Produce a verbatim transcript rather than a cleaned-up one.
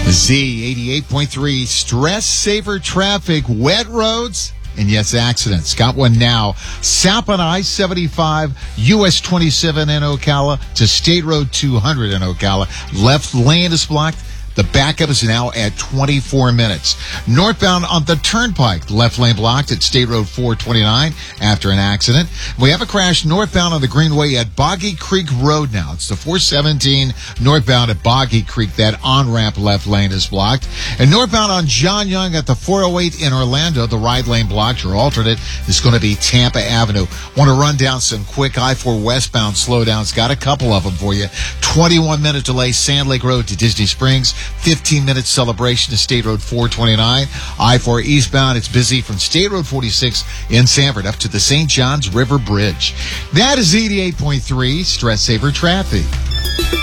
Z eighty-eight point three, stress saver traffic, wet roads, and yes, accidents. Got one now. South on I seventy-five, U S twenty-seven in Ocala to State Road two hundred in Ocala. Left lane is blocked. The backup is now at twenty-four minutes. Northbound on the Turnpike, left lane blocked at State Road four twenty-nine after an accident. We have a crash northbound on the Greenway at Boggy Creek Road now. It's the four seventeen northbound at Boggy Creek. That on-ramp left lane is blocked. And northbound on John Young at the four oh eight in Orlando, the right lane blocked. Your alternate is going to be Tampa Avenue. Want to run down some quick I four westbound slowdowns. Got a couple of them for you. twenty-one minute delay, Sand Lake Road to Disney Springs. fifteen minute celebration to State Road four twenty-nine. I four eastbound, it's busy from State Road forty-six in Sanford up to the Saint Johns River Bridge. That is eighty-eight point three Stress Saver Traffic.